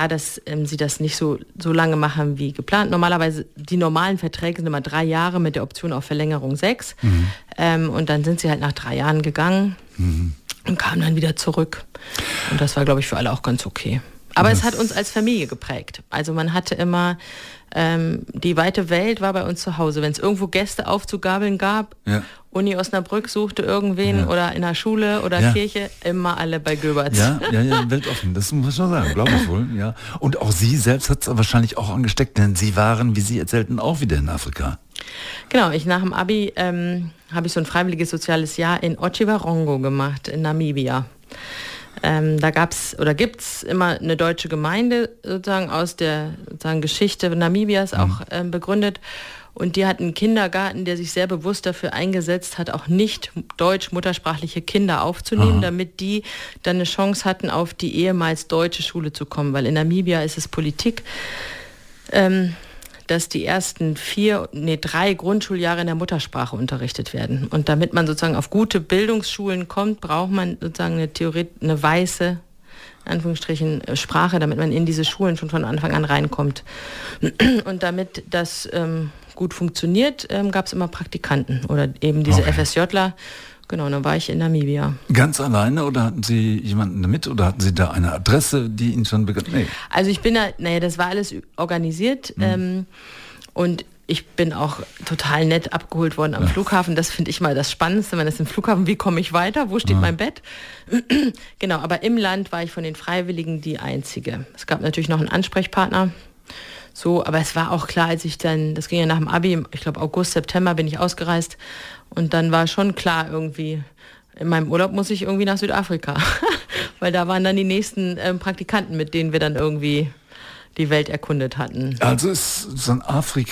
klar, dass sie das nicht so lange machen wie geplant. Normalerweise, die normalen Verträge sind immer 3 Jahre mit der Option auf Verlängerung 6. Und dann sind sie halt nach 3 Jahren gegangen und kamen dann wieder zurück. Und das war, glaube ich, für alle auch ganz okay. Aber es hat uns als Familie geprägt. Also man hatte immer, die weite Welt war bei uns zu Hause. Wenn es irgendwo Gäste aufzugabeln gab, Uni Osnabrück suchte irgendwen oder in der Schule oder Kirche, immer alle bei Göberts. Ja, weltoffen, das muss ich schon sagen, glaube ich wohl. Ja. Und auch Sie selbst hat es wahrscheinlich auch angesteckt, denn Sie waren, wie Sie erzählten, auch wieder in Afrika. Genau, nach dem Abi habe ich so ein freiwilliges soziales Jahr in Otjiwarongo gemacht, in Namibia. Da gibt es immer eine deutsche Gemeinde sozusagen aus der Geschichte Namibias auch begründet. Und die hat einen Kindergarten, der sich sehr bewusst dafür eingesetzt hat, auch nicht deutsch-muttersprachliche Kinder aufzunehmen, damit die dann eine Chance hatten, auf die ehemals deutsche Schule zu kommen. Weil in Namibia ist es Politik, dass die ersten 3 Grundschuljahre in der Muttersprache unterrichtet werden. Und damit man sozusagen auf gute Bildungsschulen kommt, braucht man sozusagen eine weiße, in Anführungsstrichen, Sprache, damit man in diese Schulen schon von Anfang an reinkommt. Und damit das gut funktioniert, gab es immer Praktikanten oder eben diese FSJler. Genau, dann war ich in Namibia. Ganz alleine oder hatten Sie jemanden mit oder hatten Sie da eine Adresse, die Ihnen schon bekannt? Nee. Also ich bin das war alles organisiert und ich bin auch total nett abgeholt worden am Flughafen. Das finde ich mal das Spannendste, wenn es im Flughafen, wie komme ich weiter, wo steht mein Bett? Genau, aber im Land war ich von den Freiwilligen die Einzige. Es gab natürlich noch einen Ansprechpartner. So, aber es war auch klar, das ging ja nach dem Abi, ich glaube August, September bin ich ausgereist und dann war schon klar irgendwie, in meinem Urlaub muss ich irgendwie nach Südafrika, weil da waren dann die nächsten Praktikanten, mit denen wir dann irgendwie die Welt erkundet hatten. Also ist so ein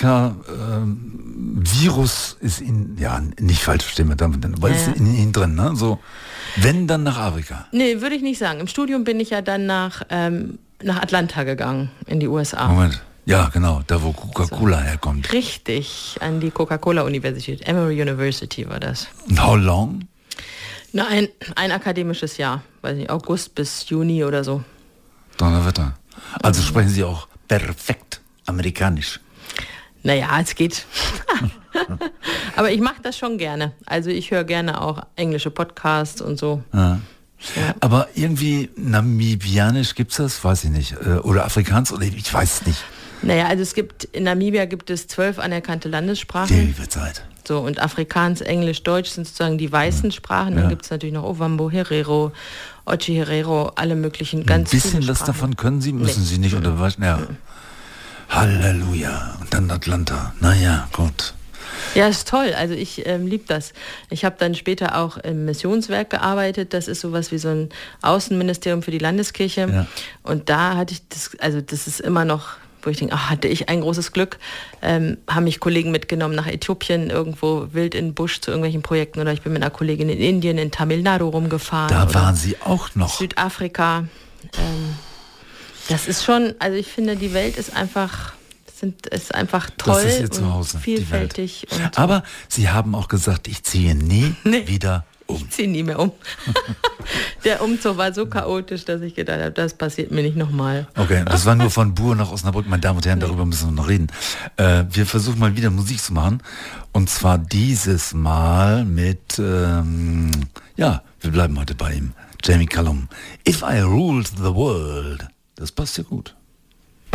Afrika-Virus ist Ihnen, nicht falsch verstehen wir damit, weil es ist in Ihnen drin, ne? So, wenn dann nach Afrika? Nee, würde ich nicht sagen. Im Studium bin ich ja dann nach Atlanta gegangen, in die USA. Moment. Ja, genau, da wo Coca-Cola herkommt. Richtig, an die Coca-Cola-Universität. Emory University war das. Und how long? Na, ein akademisches Jahr, weiß nicht, August bis Juni oder so. Donnerwetter. Also sprechen Sie auch perfekt amerikanisch? Naja, es geht. Aber ich mache das schon gerne. Also ich höre gerne auch englische Podcasts und so. Ja. Ja. Aber irgendwie namibianisch gibt's das? Weiß ich nicht. Oder Afrikaans? Oder ich weiß es nicht. Naja, also in Namibia gibt es 12 anerkannte Landessprachen. Liebe Zeit. So, und Afrikaans, Englisch, Deutsch sind sozusagen die weißen Sprachen. Dann gibt es natürlich noch Ovambo, Herero, Ochi Herero, alle möglichen ganz viele Sprachen. Ein bisschen was davon können Sie, müssen Sie nicht, oder was? Ja. Halleluja. Und dann Atlanta. Naja, gut. Ja, ist toll. Also ich liebe das. Ich habe dann später auch im Missionswerk gearbeitet. Das ist sowas wie so ein Außenministerium für die Landeskirche. Ja. Und da hatte ich das ist immer noch, wo ich denke, hatte ich ein großes Glück, haben mich Kollegen mitgenommen nach Äthiopien, irgendwo wild in den Busch zu irgendwelchen Projekten, oder ich bin mit einer Kollegin in Indien, in Tamil Nadu rumgefahren. Da waren Sie auch noch. Südafrika. Das ist schon, also ich finde, die Welt ist einfach toll, das ist Ihr Zuhause, und vielfältig. Und aber Sie haben auch gesagt, ich ziehe nie wieder um. Ich ziehe nie mehr um. Der Umzug war so chaotisch, dass ich gedacht habe, das passiert mir nicht nochmal. Okay, das war nur von Buhr nach Osnabrück. Meine Damen und Herren, darüber müssen wir noch reden. Wir versuchen mal wieder Musik zu machen. Und zwar dieses Mal mit, wir bleiben heute bei ihm, Jamie Cullum. If I Ruled the World. Das passt ja gut.